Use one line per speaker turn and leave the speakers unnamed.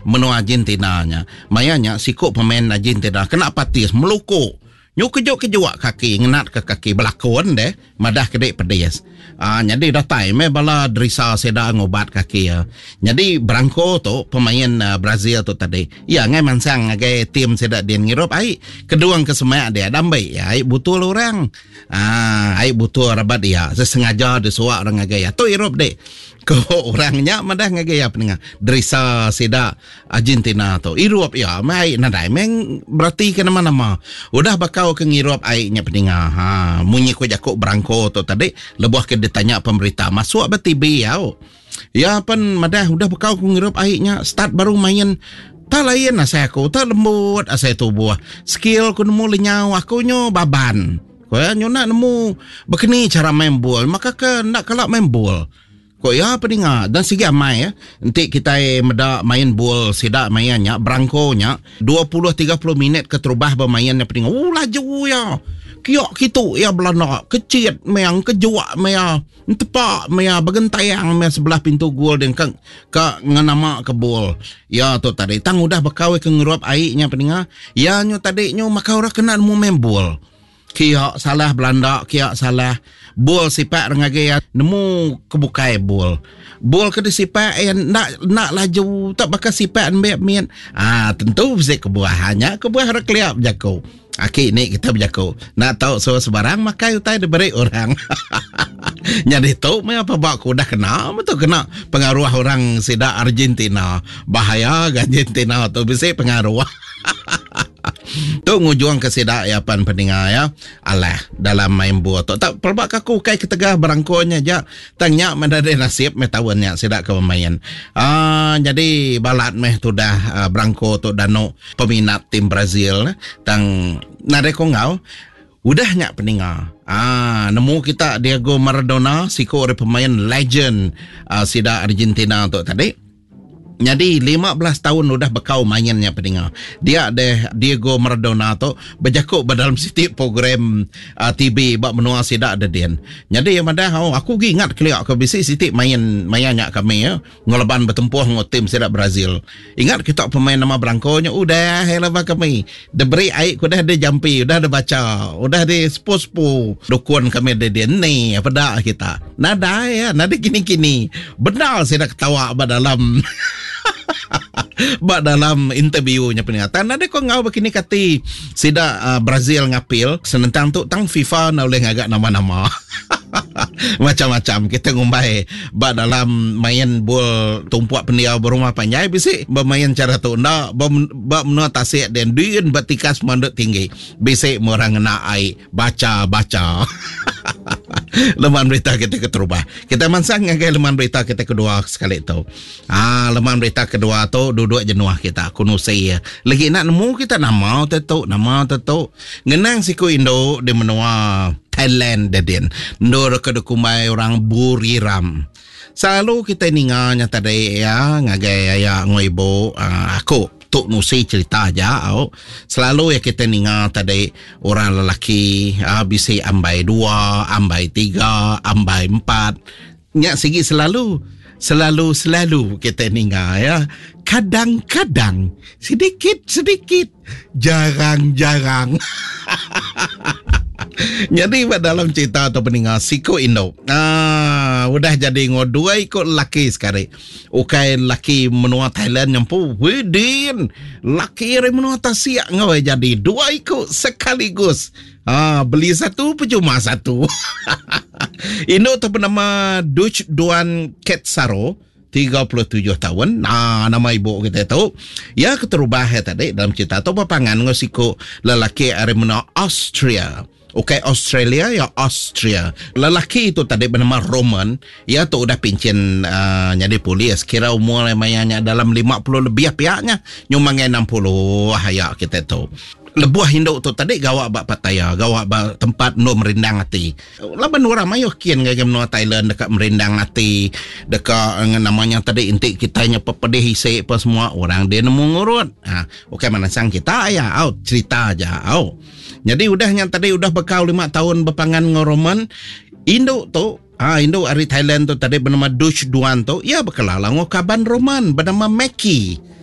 menua Argentina nya. Mayanya sikut pemain Argentina kena patis melukuk. Nyu kejok kaki ngenat ke kaki belakon deh madah kedek pedes. Jadi dah time bala derisa seda ngobat kaki ya. Jadi Branco tu pemain Brazil tu tadi. Ya ngai mansang ngai tim seda dia ngirop ai keduang kesemak dia dambai ya ai butuh orang. Ai butuh rabat dia sesengaja disuak orang ngai ya. Tu irop dek. Ko orangnya madah ngai ya peninga derisa seda Argentina tu. Irop ya mai nadai meng berarti ke nama-nama. Udah bakal ke ngirop airnya peninga. Munyi ko jakok Branco tu tadi lebuh ke ditanya pemerintah masuk apa TV ya. Ya pen madah udah bakal ke ngirop airnya start baru main. Tak lain asal aku tak lembut asal tubuh. Skill ku nemu lenyau aku nyo baban. Ko ya nyo nak nemu begini cara main bola maka ke nak kelak main bola. Kok ya peninga dan segi amai ya. Nanti kita meda main bola sidak mainnya Branco nya 20-30 minit keterubah bermainnya peninga. Laju ya. Kiok gitu ya belana kecit meang kejuak mea tepak mea bagentayang mea sebelah pintu gol dan ke nganama ke bol. Ya tu tadi tang udah berkawe ke ngeruap airnya peninga. Ya nyo tadi nyo maka ora kena mu main bol. Kiok salah Belanda, kiok salah bol sipak rengage ya nemu kebukai bol. Bol ke disipak yang nak laju tak bakal sipak ambek mian. Tentu bisa kebuahannya kebuah rekliap jako. Aki ni kita berjago. Nak tahu so sebarang maka utai diberi orang. Jadi tahu me apa bak ku dah kena betul kena pengaruh orang sida Argentina. Bahaya Argentina tu bisa pengaruh. Tu ngujuang ke sida ya pan peninga ya. Alah dalam main bola tu tak pelbak aku kai ketegah barangkonya ja tangnya mendade nasib me tawannya sida ke pemain. Jadi balat meh tu dah Branco tu dano peminat tim Brazil tang nade ko ngau udah nyak peninga. Nemu kita Diego Maradona siko ore pemain legend sida Argentina tu tadi. Jadi 15 tahun udah bekau mainnya peninga. Dia deh Diego Maradona tu berjakuk dalam siti program TV bak menua sidak ada dia. Jadi yang madah aku ingat keliak ke bisi siti mainnya kami ya ngeleban bertempuh dengan tim sidak Brazil. Ingat kita pemain nama Branco-nya udah helaba kami. Diberi air ku dah ada jampi, udah ada baca, udah ada spo dukun kami ada dia ni apa dah kita. Nada ya, nada kini-kini. Benar sidak ketawa dalam dalam interviewnya peringatan ada kau ngau begini kati sida Brazil ngapil senentang tu tang FIFA na oleh ngagak nama-nama macam-macam kita ngumbai dalam main bol tumpuak pendia berumah panjai bisi bermain cara tu nda menua tasik dan duin batikas manduk tinggi bisi orang ngena ai baca leman berita kita keterubah. Kita mansang ngagai leman berita kita kedua sekali tu. Leman berita kedua tu duduk jenuah kita kuno saya. Lagi nak nemu kita nama tetu. Ngenang siku Indo di menua Thailand dedin. Ndor kedekumai orang Buriram. Selalu kita ninganya tadi ya ngagai ya ngoibo aku tuk nusi cerita aja selalu ya kita ningal tadi orang lelaki bisa ambai 2 ambai 3 ambai 4 nyak segi selalu kita ningal ya kadang-kadang sedikit jarang jadi dalam cerita atau peninggal siko Indo udah jadi dua ikut laki sekali ukai laki menua Thailand nyampu wedin laki menua Tasik ngawai jadi 2 ikut sekaligus beli satu percuma satu Indo tu bernama Dutch Duan Ketsaro 37 tahun. Nama ibu kita tahu. Ya keterubah ya tadi dalam cerita tu papangan ngosiko lelaki arimuna Austria. Okay, Australia ya Austria. Lelaki itu tadi bernama Roman. Ya tu udah pincin jadi polis. Kira umur mayanya dalam 50 lebih pihaknya. Nyumangai 60 ya kita tahu. Lebuah Hindu tu tadi gawak bak Pattaya, gawak bak tempat no merindang hati. Laban orang mayo kian gaya menua Thailand dekat merindang hati, dekat namanya tadi intik kitanya pepedih isi apa semua orang dia nemu ngurut. Okey mana sang kita ya, cerita aja. Jadi udahnya tadi udah bekau 5 tahun berpangan ngoroman Indo tu. Indo ari Thailand tu tadi bernama Dutch Duan tu. Ya bekalalang kaban Roman bernama Mackie.